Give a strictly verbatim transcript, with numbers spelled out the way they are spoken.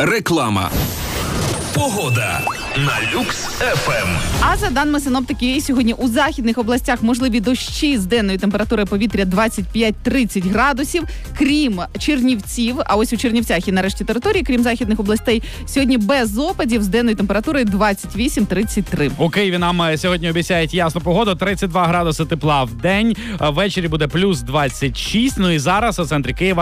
Реклама. Погода на Люкс еф ем. А за даними синоптики, сьогодні у західних областях можливі дощі з денною температурою повітря двадцять п'ять тридцять градусів, крім Чернівців. А ось у Чернівцях і на решті території, крім західних областей, сьогодні без опадів з денною температурою двадцять вісім тридцять три. У Києві нам сьогодні обіцяють ясну погоду, тридцять два градуси тепла в день, ввечері буде плюс двадцять шість. Ну і зараз у центрі Києва